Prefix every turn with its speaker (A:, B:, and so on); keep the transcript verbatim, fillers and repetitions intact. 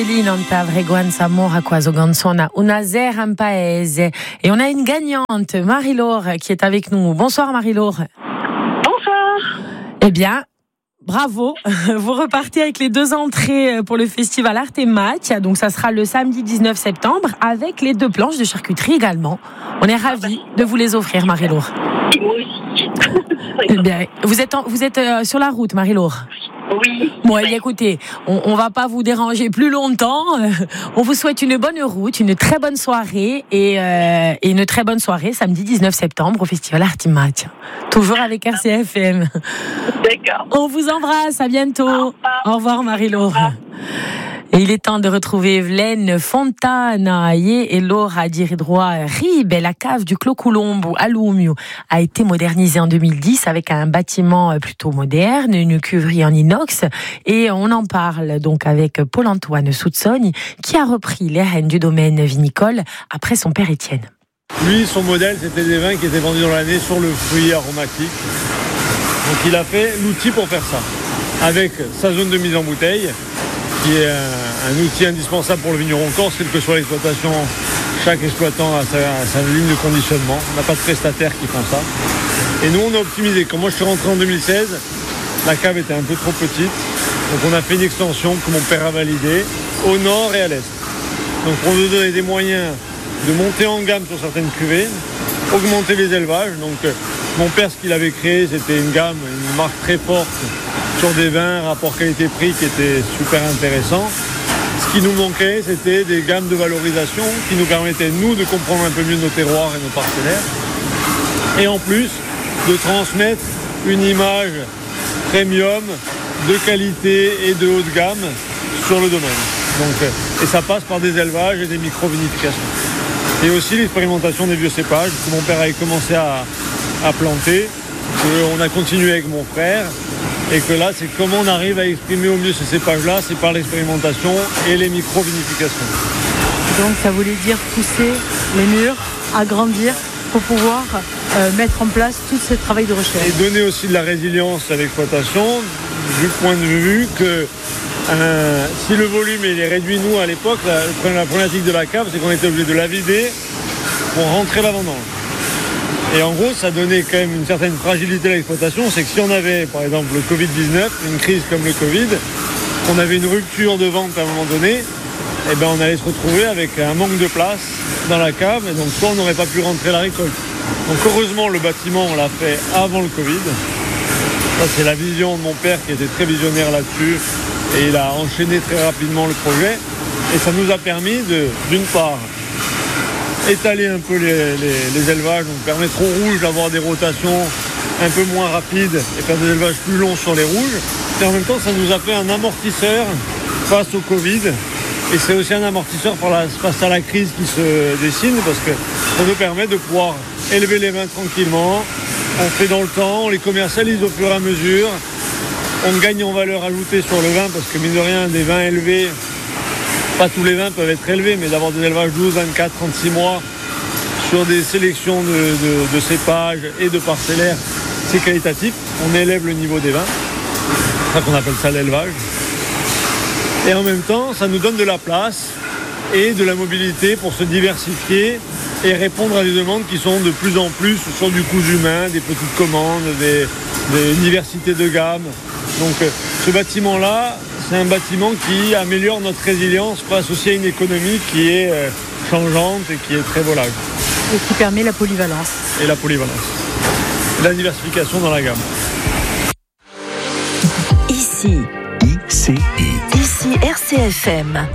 A: Non t'avreguan Samora Quasogansona, una zer un paese. Et on a une gagnante, Marie-Laure, qui est avec nous. Bonsoir Marie-Laure.
B: Bonsoir.
A: Eh bien, bravo. Vous repartez avec les deux entrées pour le festival Arte et Match. Donc ça sera le samedi dix-neuf septembre avec les deux planches de charcuterie également. On est ravis de vous les offrir, Marie-Laure.
B: Et moi aussi.
A: Eh bien, vous êtes, en, vous êtes euh, sur la route, Marie-Laure.
B: Oui.
A: Bon, eh bien, écoutez, on, on va pas vous déranger plus longtemps. On vous souhaite une bonne route, une très bonne soirée et, euh, et une très bonne soirée samedi dix-neuf septembre au festival Arte et Match. Toujours avec R C F M.
B: D'accord.
A: On vous embrasse, à bientôt.
B: Au revoir,
A: Au revoir Marie-Laure. Et il est temps de retrouver Evelyne Fontana et Laura Diridroit Ribe. La cave du Clos Colombo à Lumio a été modernisée en deux mille dix avec un bâtiment plutôt moderne, une cuverie en inox. Et on en parle donc avec Paul-Antoine Soutsogne qui a repris les rênes du domaine vinicole après son père Étienne.
C: Lui, son modèle, c'était des vins qui étaient vendus dans l'année sur le fruit aromatique. Donc il a fait l'outil pour faire ça, avec sa zone de mise en bouteille, qui est un, un outil indispensable pour le vigneron corse, quelle que soit l'exploitation. Chaque exploitant a sa, a sa ligne de conditionnement. On n'a pas de prestataires qui font ça. Et nous, on a optimisé. Quand moi, je suis rentré en deux mille seize, la cave était un peu trop petite. Donc, on a fait une extension que mon père a validée au nord et à l'est. Donc, pour nous donner des moyens de monter en gamme sur certaines cuvées, augmenter les élevages. Donc, euh, mon père, ce qu'il avait créé, c'était une gamme, une marque très forte sur des vins, rapport qualité-prix qui était super intéressant. Ce qui nous manquait, c'était des gammes de valorisation qui nous permettaient, nous, de comprendre un peu mieux nos terroirs et nos partenaires. Et en plus, de transmettre une image premium, de qualité et de haut de gamme sur le domaine. Donc, et ça passe par des élevages et des micro-vinifications. Et aussi l'expérimentation des vieux cépages que mon père avait commencé à, à planter, qu'on a continué avec mon frère. Et que là, c'est comment on arrive à exprimer au mieux ces cépages-là, c'est par l'expérimentation et les micro-vinifications.
D: Donc ça voulait dire pousser les murs, agrandir pour pouvoir euh, mettre en place tout ce travail de recherche.
C: Et donner aussi de la résilience à l'exploitation, du point de vue que euh, si le volume il est réduit, nous à l'époque, la, la problématique de la cave, c'est qu'on était obligé de la vider pour rentrer la vendange. Et en gros, ça donnait quand même une certaine fragilité à l'exploitation. C'est que si on avait, par exemple, le covid dix-neuf, une crise comme le Covid, qu'on avait une rupture de vente à un moment donné, eh ben, on allait se retrouver avec un manque de place dans la cave. Et donc, soit on n'aurait pas pu rentrer la récolte. Donc, heureusement, le bâtiment, on l'a fait avant le Covid. Ça, c'est la vision de mon père qui était très visionnaire là-dessus. Et il a enchaîné très rapidement le projet. Et ça nous a permis de, d'une part, étaler un peu les, les, les élevages, donc permettre aux rouges d'avoir des rotations un peu moins rapides et faire des élevages plus longs sur les rouges. Et en même temps, ça nous a fait un amortisseur face au Covid. Et c'est aussi un amortisseur face à la crise qui se dessine parce que ça nous permet de pouvoir élever les vins tranquillement. On fait dans le temps, on les commercialise au fur et à mesure. On gagne en valeur ajoutée sur le vin parce que mine de rien, des vins élevés, pas tous les vins peuvent être élevés, mais d'avoir des élevages douze, vingt-quatre, trente-six mois sur des sélections de, de, de cépages et de parcellaires, c'est qualitatif. On élève le niveau des vins. C'est ça qu'on appelle ça l'élevage. Et en même temps, ça nous donne de la place et de la mobilité pour se diversifier et répondre à des demandes qui sont de plus en plus sur du coût humain, des petites commandes, des, des diversités de gamme. Donc ce bâtiment-là, c'est un bâtiment qui améliore notre résilience face aussi à une économie qui est euh, changeante et qui est très volage.
D: Et qui permet la polyvalence.
C: Et la polyvalence. Et la diversification dans la gamme.
E: Ici, I C I. Ici R C F M.